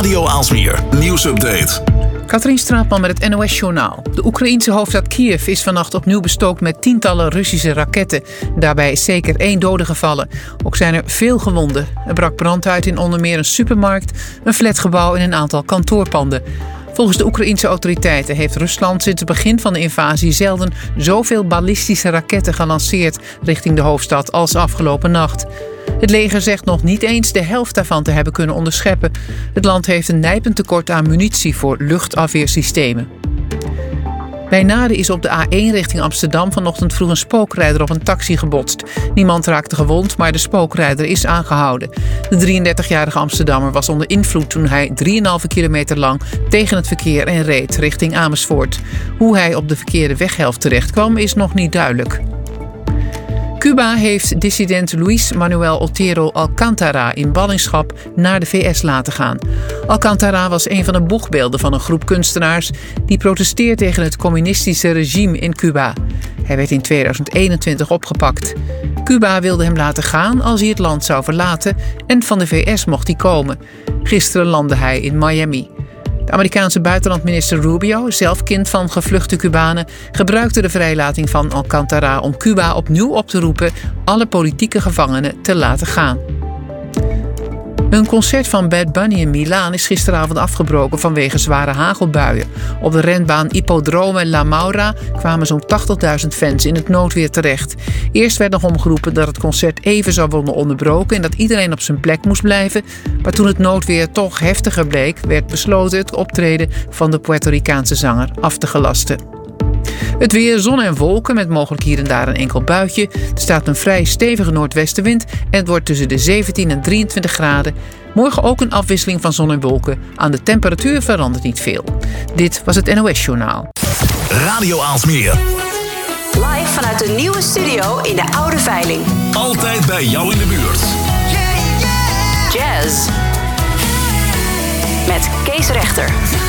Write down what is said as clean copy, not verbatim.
Radio Aalsmeer nieuwsupdate. Katrien Straatman met het NOS-journaal. De Oekraïense hoofdstad Kiev is vannacht opnieuw bestookt met tientallen Russische raketten. Daarbij is zeker 1 dode gevallen. Ook zijn er veel gewonden. Er brak brand uit in onder meer een supermarkt, een flatgebouw en een aantal kantoorpanden. Volgens de Oekraïense autoriteiten heeft Rusland sinds het begin van de invasie zelden zoveel ballistische raketten gelanceerd richting de hoofdstad als afgelopen nacht. Het leger zegt nog niet eens de helft daarvan te hebben kunnen onderscheppen. Het land heeft een nijpend tekort aan munitie voor luchtafweersystemen. Bij Naarden is op de A1 richting Amsterdam vanochtend vroeg een spookrijder op een taxi gebotst. Niemand raakte gewond, maar de spookrijder is aangehouden. De 33-jarige Amsterdammer was onder invloed toen hij 3,5 kilometer lang tegen het verkeer en reed richting Amersfoort. Hoe hij op de verkeerde weghelft terecht kwam is nog niet duidelijk. Cuba heeft dissident Luis Manuel Otero Alcántara in ballingschap naar de VS laten gaan. Alcántara was een van de boegbeelden van een groep kunstenaars die protesteert tegen het communistische regime in Cuba. Hij werd in 2021 opgepakt. Cuba wilde hem laten gaan als hij het land zou verlaten en van de VS mocht hij komen. Gisteren landde hij in Miami. De Amerikaanse buitenlandminister Rubio, zelf kind van gevluchte Cubanen, gebruikte de vrijlating van Alcántara om Cuba opnieuw op te roepen alle politieke gevangenen te laten gaan. Een concert van Bad Bunny in Milaan is gisteravond afgebroken vanwege zware hagelbuien. Op de renbaan Ippodrome La Maura kwamen zo'n 80.000 fans in het noodweer terecht. Eerst werd nog omgeroepen dat het concert even zou worden onderbroken en dat iedereen op zijn plek moest blijven. Maar toen het noodweer toch heftiger bleek, werd besloten het optreden van de Puerto Ricaanse zanger af te gelasten. Het weer, zon en wolken met mogelijk hier en daar een enkel buitje. Er staat een vrij stevige noordwestenwind en het wordt tussen de 17 en 23 graden. Morgen ook een afwisseling van zon en wolken. Aan de temperatuur verandert niet veel. Dit was het NOS-journaal. Radio Aalsmeer. Live vanuit de nieuwe studio in de Oude Veiling. Altijd bij jou in de buurt. Jazz. Met Kees Rechter.